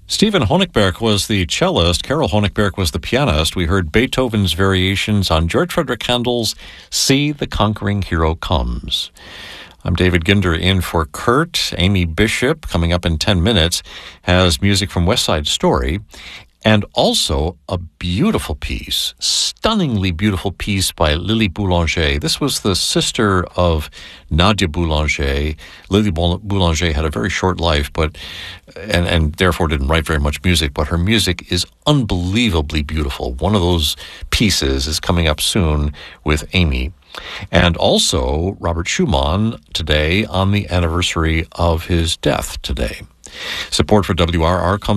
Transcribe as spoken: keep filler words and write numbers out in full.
Stephen Honigberg was the cellist. Carol Honigberg was the pianist. We heard Beethoven's variations on George Frederick Handel's See the Conquering Hero Comes. I'm David Ginder in for Kurt. Amy Bishop, coming up in ten minutes, has music from West Side Story and also a beautiful piece, stunningly beautiful piece by Lily Boulanger. This was the sister of Nadia Boulanger. Lily Boulanger had a very short life, but and, and therefore didn't write very much music, but her music is unbelievably beautiful. One of those pieces is coming up soon with Amy. And also Robert Schumann today on the anniversary of his death today. Support for W R R comes